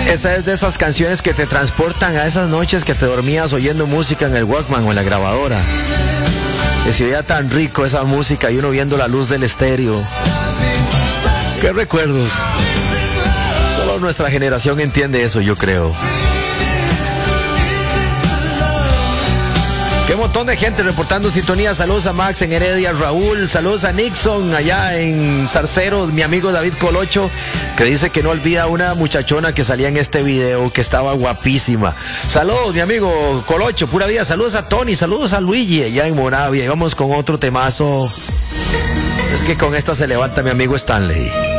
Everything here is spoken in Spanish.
Esa es de esas canciones que te transportan a esas noches que te dormías oyendo música en el Walkman o en la grabadora. Que se veía tan rico esa música y uno viendo la luz del estéreo. ¡Qué recuerdos! Solo nuestra generación entiende eso, yo creo. Qué montón de gente reportando sintonía. Saludos a Max en Heredia, Raúl. Saludos a Nixon allá en Zarcero, mi amigo David Colocho, que dice que no olvida una muchachona que salía en este video, que estaba guapísima. Saludos, mi amigo Colocho, pura vida. Saludos a Tony, saludos a Luigi allá en Moravia. Y vamos con otro temazo. Es que con esta se levanta mi amigo Stanley.